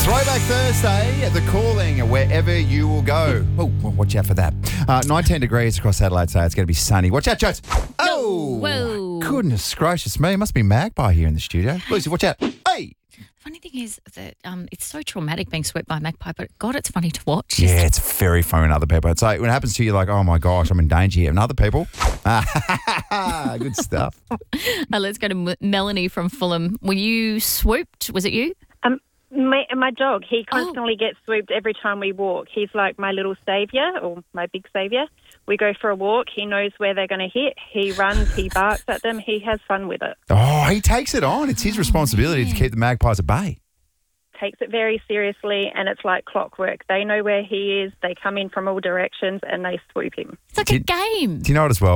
Throwback Thursday, the calling wherever you will go. Oh, well, watch out for that. 19 degrees across Adelaide today. It's going to be sunny. Watch out, Jones. Oh, Whoa. Goodness gracious me. It must be Magpie here in the studio. Lucy, watch out. Hey. Funny thing is that it's so traumatic being swept by a magpie, but God, it's funny to watch. Yeah, it's very funny when other people. It's like when it happens to you, you're like, oh my gosh, I'm in danger here. And other people, good stuff. Let's go to Melanie from Fulham. Were you swooped? Was it you? My dog, he constantly gets swooped every time we walk. He's like my little saviour or my big saviour. We go for a walk. He knows where they're going to hit. He runs. He barks at them. He has fun with it. Oh, he takes it on. It's his responsibility to keep the magpies at bay. Takes it very seriously, and it's like clockwork. They know where he is. They come in from all directions, and they swoop him. It's like a game. Do you know what as well?